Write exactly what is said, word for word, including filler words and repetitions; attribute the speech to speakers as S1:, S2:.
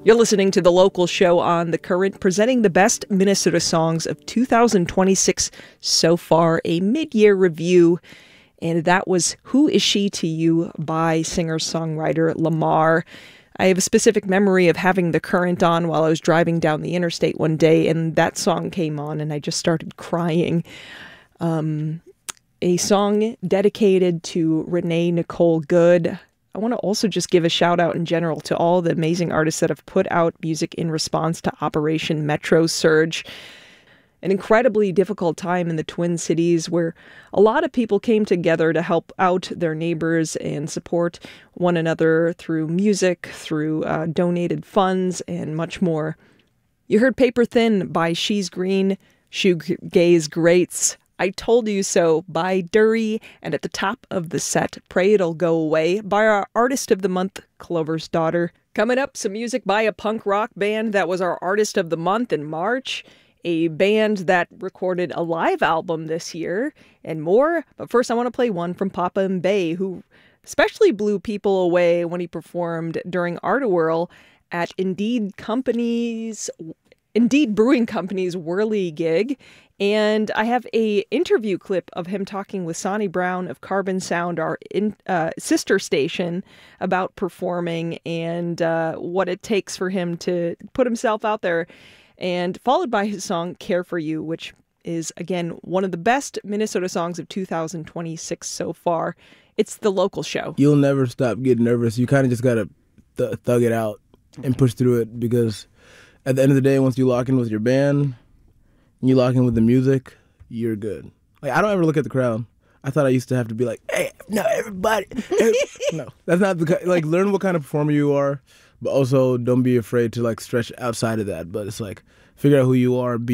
S1: You're listening to The Local Show on The Current, presenting the best Minnesota songs of two thousand twenty-six so far, a mid-year review. And that was Who Is She to You by singer-songwriter Lamar. I have a specific memory of having The Current on while I was driving down the interstate one day, and that song came on, and I just started crying. Um, a song dedicated to Renee Nicole Good. I want to also just give a shout out in general to all the amazing artists that have put out music in response to Operation Metro Surge. An incredibly difficult time in the Twin Cities where a lot of people came together to help out their neighbors and support one another through music, through uh, donated funds, and much more. You heard Paper Thin by She's Green, Shoegaze Greats, I Told You So by Dury, and at the top of the set, Pray It'll Go Away by our Artist of the Month, Clover's Daughter. Coming up, some music by a punk rock band that was our Artist of the Month in March, a band that recorded a live album this year, and more. But first, I want to play one from Papa Mbaye, who especially blew people away when he performed during Art-A-Whirl at Indeed Company's Indeed Brewing Company's Whirly gig. And I have a interview clip of him talking with Sonny Brown of Carbon Sound, our in, uh, sister station, about performing and uh, what it takes for him to put himself out there. And followed by his song Care For You, which is, again, one of the best Minnesota songs of two thousand twenty-six so far. It's The Local Show.
S2: You'll never stop getting nervous. You kind of just got to th- thug it out and push through it, because at the end of the day, once you lock in with your band, and you lock in with the music, you're good. Like, I don't ever look at the crowd. I thought I used to have to be like, hey, no, everybody. Every-. No, that's not the kind. Like, learn what kind of performer you are, but also don't be afraid to, like, stretch outside of that. But it's like, figure out who you are, be